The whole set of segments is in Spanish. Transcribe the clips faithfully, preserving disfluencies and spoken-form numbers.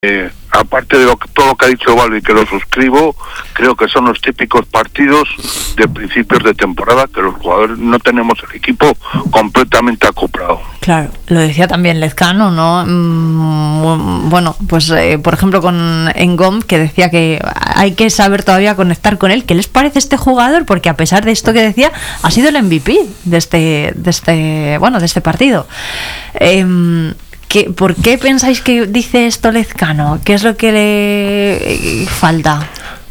Eh, aparte de lo que, todo lo que ha dicho Balbi, que lo suscribo, creo que son los típicos partidos de principios de temporada que los jugadores no tenemos el equipo completamente acoplado. Claro, lo decía también Lezcano, ¿no? Mm, bueno, pues eh, por ejemplo con Engom, que decía que hay que saber todavía conectar con él. ¿Qué les parece este jugador? Porque a pesar de esto que decía, ha sido el M V P de este, de este, bueno, de este partido. Eh, ¿Qué, ¿Por qué pensáis que dice esto Lezcano? ¿Qué es lo que le falta?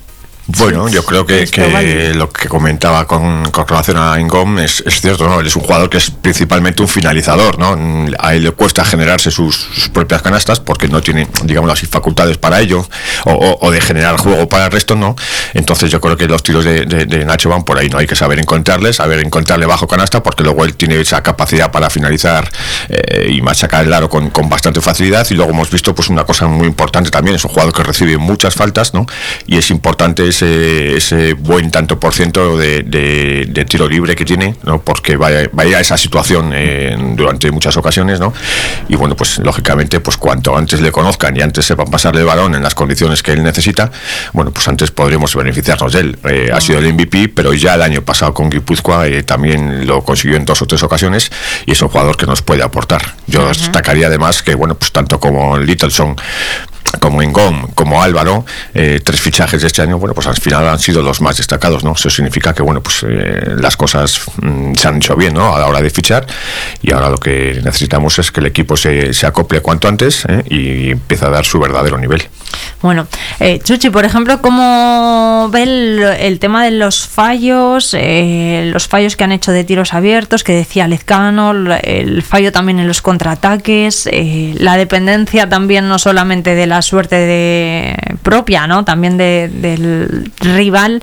Bueno, yo creo que, que lo que comentaba con, con relación a Engom es, es cierto, ¿no? Él es un jugador que es principalmente un finalizador, ¿no? A él le cuesta generarse sus, sus propias canastas porque no tiene, digamos así, facultades para ello o, o, o de generar juego para el resto, ¿no? Entonces yo creo que los tiros de, de, de Nacho van por ahí, ¿no? Hay que saber encontrarles, saber encontrarle bajo canasta porque luego él tiene esa capacidad para finalizar eh, y machacar el aro con, con bastante facilidad. Y luego hemos visto pues una cosa muy importante también, es un jugador que recibe muchas faltas, ¿no? Y es importante ese Ese, ese buen tanto por ciento de, de, de tiro libre que tiene, ¿no? Porque vaya, vaya a esa situación eh, durante muchas ocasiones, ¿no? Y bueno, pues lógicamente, pues cuanto antes le conozcan y antes sepan pasarle el balón en las condiciones que él necesita, bueno, pues antes podremos beneficiarnos de él. Eh, ha sido el M V P, pero ya el año pasado con Guipúzcoa eh, también lo consiguió en dos o tres ocasiones y es un jugador que nos puede aportar. Yo uh-huh. destacaría además que, bueno, pues tanto como Littleson como Engom, como Álvaro, eh, tres fichajes de este año, bueno, pues al final han sido los más destacados, ¿no? Eso significa que, bueno, pues eh, las cosas mm, se han hecho bien, ¿no? A la hora de fichar, y ahora lo que necesitamos es que el equipo se, se acople cuanto antes ¿eh? y empiece a dar su verdadero nivel. Bueno, eh, Chuchi, por ejemplo, ¿cómo ve el, el tema de los fallos, eh, los fallos que han hecho de tiros abiertos, que decía Lezcano, el fallo también en los contraataques, eh, la dependencia también no solamente de la suerte de propia, ¿no? También de, del rival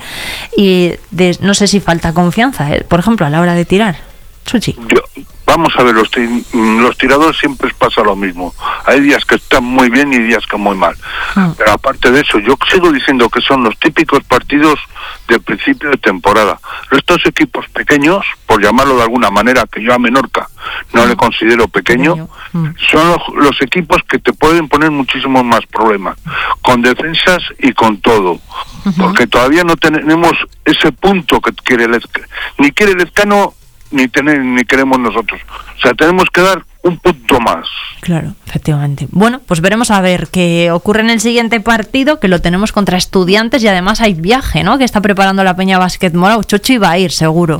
y de, no sé si falta confianza, eh, por ejemplo, a la hora de tirar. Chuchi. Yo, vamos a ver, los, t- los tiradores siempre pasa lo mismo. Hay días que están muy bien y días que muy mal. Ah. Pero aparte de eso, yo sigo diciendo que son los típicos partidos de principio de temporada. Estos equipos pequeños, por llamarlo de alguna manera, que yo a Menorca no ah. le considero pequeño, pequeño. Mm. son los, los equipos que te pueden poner muchísimos más problemas, con defensas y con todo. Uh-huh. Porque todavía no tenemos ese punto que quiere Lezcano, ni quiere Lezcano, ni tener ni queremos nosotros. O sea, tenemos que dar un punto más. Claro, efectivamente. Bueno, pues veremos a ver qué ocurre en el siguiente partido, que lo tenemos contra Estudiantes y además hay viaje, ¿no? Que está preparando la Peña Básquet Morao. Chochi va a ir, seguro.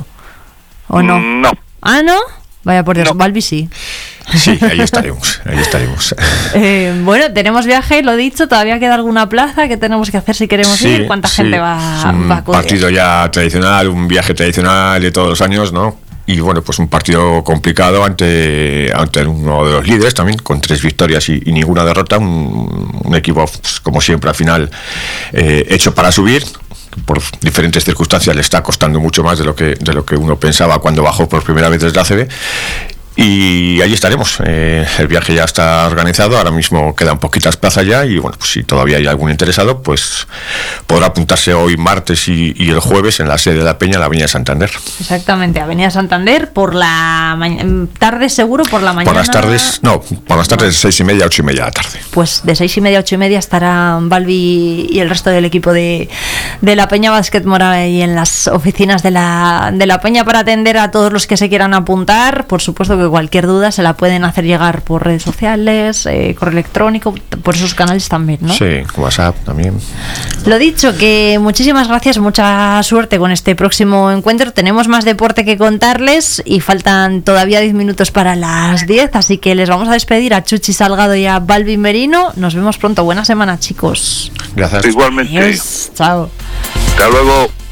¿O no? No. ¿Ah, no? Vaya por Dios, no. Balbi sí. Sí, ahí estaremos, ahí estaremos. Eh, bueno, tenemos viaje, lo dicho, todavía queda alguna plaza que tenemos que hacer si queremos sí, ir. ¿Cuánta sí. gente va, es un va a acudir? Partido ya tradicional, un viaje tradicional de todos los años, ¿no? Y bueno, pues un partido complicado ante, ante uno de los líderes también, con tres victorias y, y ninguna derrota. Un, un equipo, pues, como siempre, al final, eh, hecho para subir. Por diferentes circunstancias le está costando mucho más de lo que de lo que uno pensaba cuando bajó por primera vez desde la A C B. Y ahí estaremos. Eh, el viaje ya está organizado, ahora mismo quedan poquitas plazas ya y bueno, pues si todavía hay algún interesado, pues podrá apuntarse hoy martes y, y el jueves en la sede de la Peña, en la Avenida Santander. Exactamente, Avenida Santander, por la ma- tarde seguro, por la mañana. Por las tardes, no, por las tardes de seis y media a ocho y media de la tarde. Pues de seis y media a ocho y media estarán Balbi y el resto del equipo de, de la Peña Básquet Morao y en las oficinas de la, de la Peña para atender a todos los que se quieran apuntar. Por supuesto que cualquier duda se la pueden hacer llegar por redes sociales, eh, correo electrónico, por esos canales también, ¿no? Sí, WhatsApp también. Lo dicho, que muchísimas gracias, mucha suerte con este próximo encuentro. Tenemos más deporte que contarles y faltan todavía diez minutos para las diez, así que les vamos a despedir a Chuchi Salgado y a Balbi Merino. Nos vemos pronto. Buena semana, chicos. Gracias. Igualmente. Adiós. Chao. Hasta luego.